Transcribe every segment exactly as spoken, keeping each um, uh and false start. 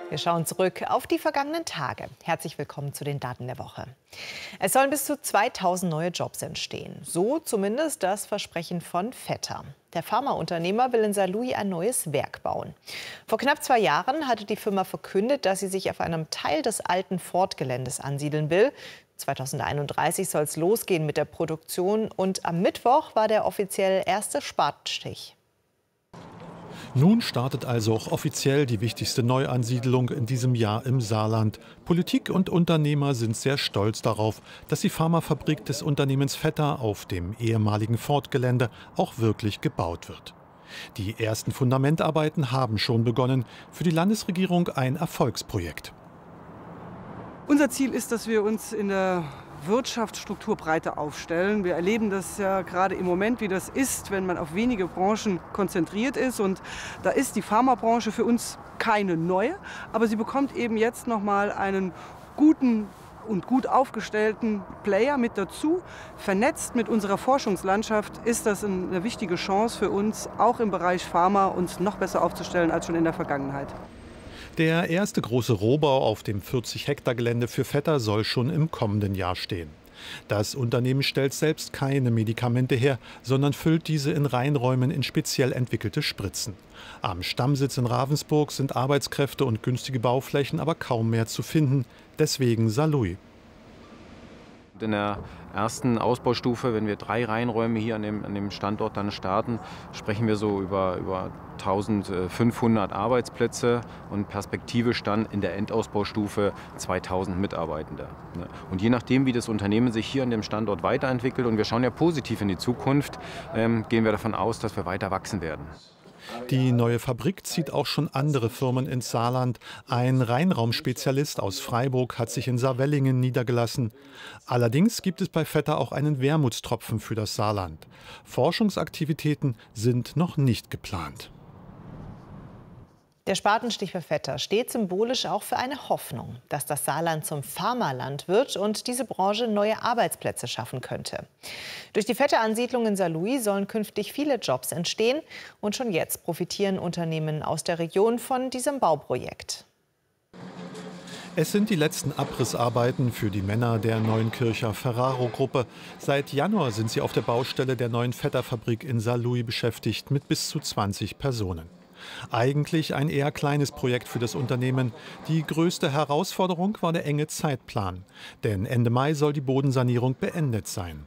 Wir schauen zurück auf die vergangenen Tage. Herzlich willkommen zu den Daten der Woche. Es sollen bis zu zweitausend neue Jobs entstehen. So zumindest das Versprechen von Vetter. Der Pharmaunternehmer will in Saarlouis ein neues Werk bauen. Vor knapp zwei Jahren hatte die Firma verkündet, dass sie sich auf einem Teil des alten Ford-Geländes ansiedeln will. zweitausendeinunddreißig soll es losgehen mit der Produktion und am Mittwoch war der offiziell erste Spatenstich. Nun startet also auch offiziell die wichtigste Neuansiedlung in diesem Jahr im Saarland. Politik und Unternehmer sind sehr stolz darauf, dass die Pharmafabrik des Unternehmens Vetter auf dem ehemaligen Ford-Gelände auch wirklich gebaut wird. Die ersten Fundamentarbeiten haben schon begonnen. Für die Landesregierung ein Erfolgsprojekt. Unser Ziel ist, dass wir uns in der Wirtschaftsstruktur breiter aufstellen. Wir erleben das ja gerade im Moment, wie das ist, wenn man auf wenige Branchen konzentriert ist. Und da ist die Pharmabranche für uns keine neue, aber sie bekommt eben jetzt noch mal einen guten und gut aufgestellten Player mit dazu. Vernetzt mit unserer Forschungslandschaft ist das eine wichtige Chance für uns, auch im Bereich Pharma uns noch besser aufzustellen als schon in der Vergangenheit. Der erste große Rohbau auf dem vierzig Hektar Gelände für Vetter soll schon im kommenden Jahr stehen. Das Unternehmen stellt selbst keine Medikamente her, sondern füllt diese in Reinräumen in speziell entwickelte Spritzen. Am Stammsitz in Ravensburg sind Arbeitskräfte und günstige Bauflächen aber kaum mehr zu finden. Deswegen Saarlouis. In der ersten Ausbaustufe, wenn wir drei Reinräume hier an dem, an dem Standort dann starten, sprechen wir so über, über eintausendfünfhundert Arbeitsplätze und perspektivisch dann in der Endausbaustufe zweitausend Mitarbeitende. Und je nachdem, wie das Unternehmen sich hier an dem Standort weiterentwickelt, und wir schauen ja positiv in die Zukunft, ähm, gehen wir davon aus, dass wir weiter wachsen werden. Die neue Fabrik zieht auch schon andere Firmen ins Saarland. Ein Reinraumspezialist aus Freiburg hat sich in Saarwellingen niedergelassen. Allerdings gibt es bei Vetter auch einen Wermutstropfen für das Saarland. Forschungsaktivitäten sind noch nicht geplant. Der Spatenstich für Vetter steht symbolisch auch für eine Hoffnung, dass das Saarland zum Pharmaland wird und diese Branche neue Arbeitsplätze schaffen könnte. Durch die Vetter-Ansiedlung in Saarlouis sollen künftig viele Jobs entstehen und schon jetzt profitieren Unternehmen aus der Region von diesem Bauprojekt. Es sind die letzten Abrissarbeiten für die Männer der Neunkircher Ferraro-Gruppe. Seit Januar sind sie auf der Baustelle der neuen Vetter-Fabrik in Saarlouis beschäftigt mit bis zu zwanzig Personen. Eigentlich ein eher kleines Projekt für das Unternehmen. Die größte Herausforderung war der enge Zeitplan. Denn Ende Mai soll die Bodensanierung beendet sein.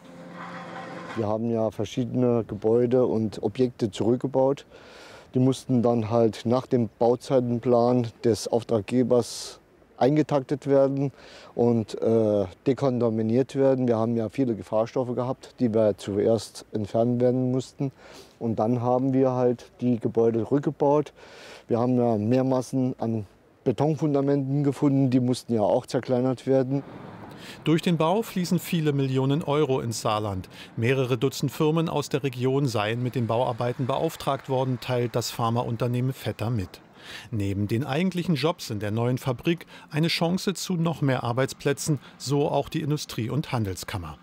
Wir haben ja verschiedene Gebäude und Objekte zurückgebaut. Die mussten dann halt nach dem Bauzeitenplan des Auftraggebers eingetaktet werden und äh, dekontaminiert werden. Wir haben ja viele Gefahrstoffe gehabt, die wir zuerst entfernen werden mussten. Und dann haben wir halt die Gebäude rückgebaut. Wir haben ja Mehrmassen an Betonfundamenten gefunden, die mussten ja auch zerkleinert werden. Durch den Bau fließen viele Millionen Euro ins Saarland. Mehrere Dutzend Firmen aus der Region seien mit den Bauarbeiten beauftragt worden, teilt das Pharmaunternehmen Vetter mit. Neben den eigentlichen Jobs in der neuen Fabrik eine Chance zu noch mehr Arbeitsplätzen, so auch die Industrie- und Handelskammer.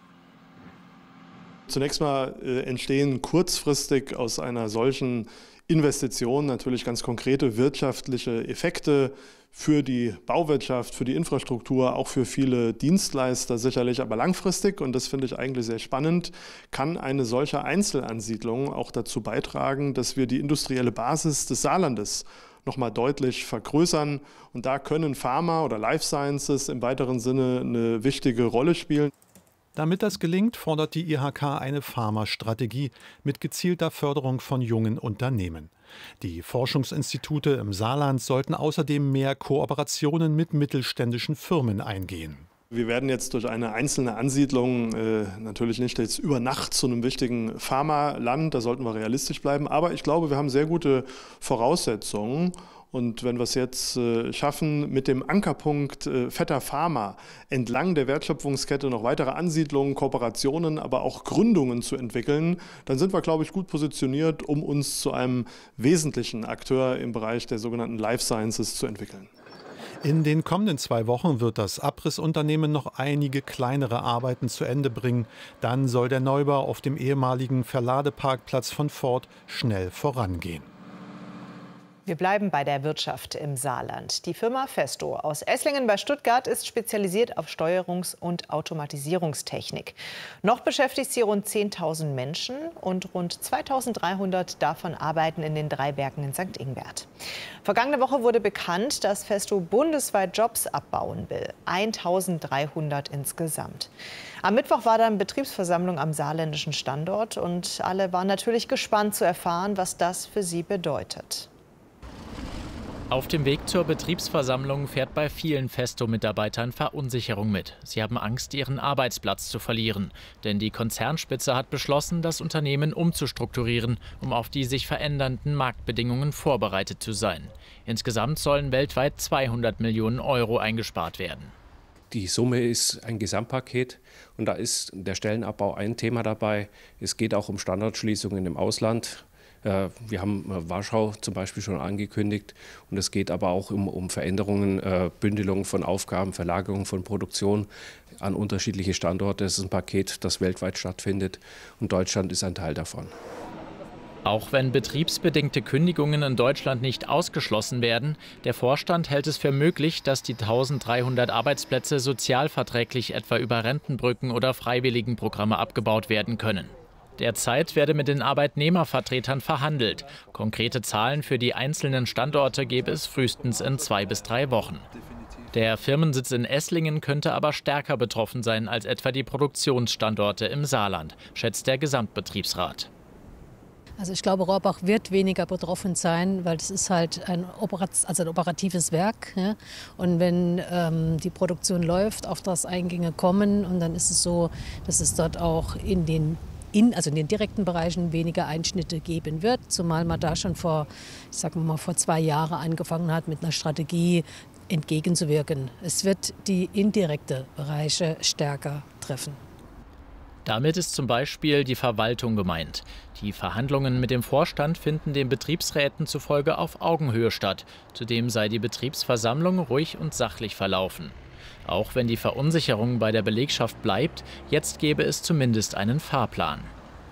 Zunächst mal äh, entstehen kurzfristig aus einer solchen Investition natürlich ganz konkrete wirtschaftliche Effekte für die Bauwirtschaft, für die Infrastruktur, auch für viele Dienstleister sicherlich, aber langfristig, und das finde ich eigentlich sehr spannend, kann eine solche Einzelansiedlung auch dazu beitragen, dass wir die industrielle Basis des Saarlandes noch mal deutlich vergrößern. Und da können Pharma oder Life Sciences im weiteren Sinne eine wichtige Rolle spielen. Damit das gelingt, fordert die I H K eine Pharmastrategie mit gezielter Förderung von jungen Unternehmen. Die Forschungsinstitute im Saarland sollten außerdem mehr Kooperationen mit mittelständischen Firmen eingehen. Wir werden jetzt durch eine einzelne Ansiedlung äh, natürlich nicht jetzt über Nacht zu einem wichtigen Pharmaland, da sollten wir realistisch bleiben, aber ich glaube, wir haben sehr gute Voraussetzungen. Und wenn wir es jetzt äh, schaffen, mit dem Ankerpunkt äh, Vetter Pharma entlang der Wertschöpfungskette noch weitere Ansiedlungen, Kooperationen, aber auch Gründungen zu entwickeln, dann sind wir, glaube ich, gut positioniert, um uns zu einem wesentlichen Akteur im Bereich der sogenannten Life Sciences zu entwickeln. In den kommenden zwei Wochen wird das Abrissunternehmen noch einige kleinere Arbeiten zu Ende bringen. Dann soll der Neubau auf dem ehemaligen Verladeparkplatz von Ford schnell vorangehen. Wir bleiben bei der Wirtschaft im Saarland. Die Firma Festo aus Esslingen bei Stuttgart ist spezialisiert auf Steuerungs- und Automatisierungstechnik. Noch beschäftigt sie rund zehntausend Menschen und rund zweitausenddreihundert davon arbeiten in den drei Werken in Sankt Ingbert. Vergangene Woche wurde bekannt, dass Festo bundesweit Jobs abbauen will. eintausenddreihundert insgesamt. Am Mittwoch war dann Betriebsversammlung am saarländischen Standort und alle waren natürlich gespannt zu erfahren, was das für sie bedeutet. Auf dem Weg zur Betriebsversammlung fährt bei vielen Festo-Mitarbeitern Verunsicherung mit. Sie haben Angst, ihren Arbeitsplatz zu verlieren. Denn die Konzernspitze hat beschlossen, das Unternehmen umzustrukturieren, um auf die sich verändernden Marktbedingungen vorbereitet zu sein. Insgesamt sollen weltweit zweihundert Millionen Euro eingespart werden. Die Summe ist ein Gesamtpaket und da ist der Stellenabbau ein Thema dabei. Es geht auch um Standortschließungen im Ausland. Wir haben Warschau zum Beispiel schon angekündigt und es geht aber auch um, um Veränderungen, äh, Bündelung von Aufgaben, Verlagerung von Produktion an unterschiedliche Standorte. Es ist ein Paket, das weltweit stattfindet und Deutschland ist ein Teil davon. Auch wenn betriebsbedingte Kündigungen in Deutschland nicht ausgeschlossen werden, der Vorstand hält es für möglich, dass die eintausenddreihundert Arbeitsplätze sozialverträglich etwa über Rentenbrücken oder Freiwilligenprogramme abgebaut werden können. Derzeit werde mit den Arbeitnehmervertretern verhandelt. Konkrete Zahlen für die einzelnen Standorte gäbe es frühestens in zwei bis drei Wochen. Der Firmensitz in Esslingen könnte aber stärker betroffen sein als etwa die Produktionsstandorte im Saarland, schätzt der Gesamtbetriebsrat. Also ich glaube, Rohrbach wird weniger betroffen sein, weil es ist halt ein, Operat also ein operatives Werk. Ja? Und wenn ähm, die Produktion läuft, Auftragseingänge kommen, und dann ist es so, dass es dort auch in den In, also in den direkten Bereichen weniger Einschnitte geben wird, zumal man da schon vor, ich sag mal, vor zwei Jahren angefangen hat, mit einer Strategie entgegenzuwirken. Es wird die indirekten Bereiche stärker treffen. Damit ist zum Beispiel die Verwaltung gemeint. Die Verhandlungen mit dem Vorstand finden den Betriebsräten zufolge auf Augenhöhe statt. Zudem sei die Betriebsversammlung ruhig und sachlich verlaufen. Auch wenn die Verunsicherung bei der Belegschaft bleibt, jetzt gäbe es zumindest einen Fahrplan.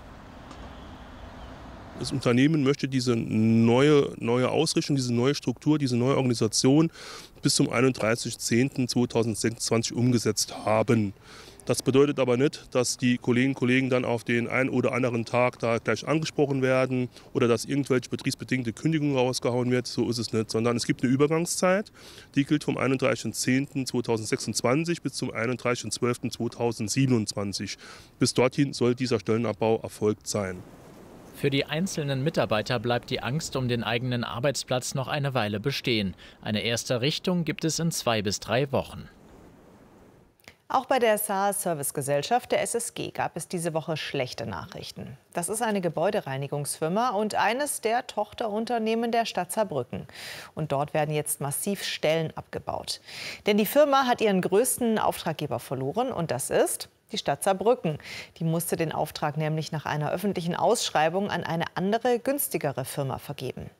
Das Unternehmen möchte diese neue, neue Ausrichtung, diese neue Struktur, diese neue Organisation bis zum einunddreißigsten zehnten zweitausendsechsundzwanzig umgesetzt haben. Das bedeutet aber nicht, dass die Kolleginnen und Kollegen dann auf den einen oder anderen Tag da gleich angesprochen werden oder dass irgendwelche betriebsbedingte Kündigungen rausgehauen wird. So ist es nicht, sondern es gibt eine Übergangszeit, die gilt vom einunddreißigsten zehnten zweitausendsechsundzwanzig bis zum einunddreißigsten zwölften zweitausendsiebenundzwanzig. Bis dorthin soll dieser Stellenabbau erfolgt sein. Für die einzelnen Mitarbeiter bleibt die Angst um den eigenen Arbeitsplatz noch eine Weile bestehen. Eine erste Richtung gibt es in zwei bis drei Wochen. Auch bei der Saar-Service-Gesellschaft der S S G gab es diese Woche schlechte Nachrichten. Das ist eine Gebäudereinigungsfirma und eines der Tochterunternehmen der Stadt Saarbrücken. Und dort werden jetzt massiv Stellen abgebaut. Denn die Firma hat ihren größten Auftraggeber verloren und das ist die Stadt Saarbrücken. Die musste den Auftrag nämlich nach einer öffentlichen Ausschreibung an eine andere, günstigere Firma vergeben.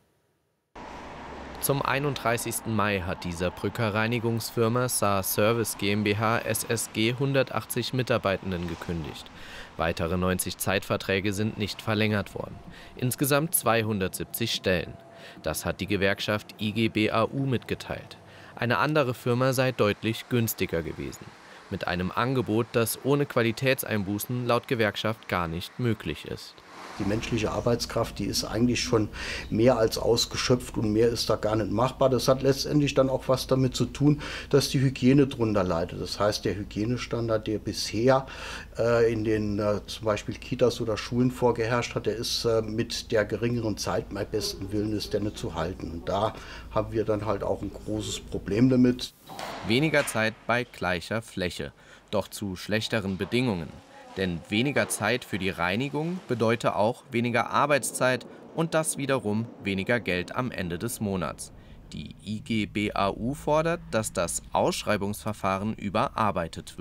Zum einunddreißigsten Mai hat die Saarbrücker Reinigungsfirma Saar Service GmbH S S G hundertachtzig Mitarbeitenden gekündigt. Weitere neunzig Zeitverträge sind nicht verlängert worden. Insgesamt zweihundertsiebzig Stellen. Das hat die Gewerkschaft I G B A U mitgeteilt. Eine andere Firma sei deutlich günstiger gewesen. Mit einem Angebot, das ohne Qualitätseinbußen laut Gewerkschaft gar nicht möglich ist. Die menschliche Arbeitskraft, die ist eigentlich schon mehr als ausgeschöpft und mehr ist da gar nicht machbar. Das hat letztendlich dann auch was damit zu tun, dass die Hygiene drunter leidet. Das heißt, der Hygienestandard, der bisher äh, in den äh, zum Beispiel Kitas oder Schulen vorgeherrscht hat, der ist äh, mit der geringeren Zeit, mein besten Willen, ist der nicht zu halten. Und da haben wir dann halt auch ein großes Problem damit. Weniger Zeit bei gleicher Fläche, doch zu schlechteren Bedingungen. Denn weniger Zeit für die Reinigung bedeutet auch weniger Arbeitszeit und das wiederum weniger Geld am Ende des Monats. Die I G B A U fordert, dass das Ausschreibungsverfahren überarbeitet wird.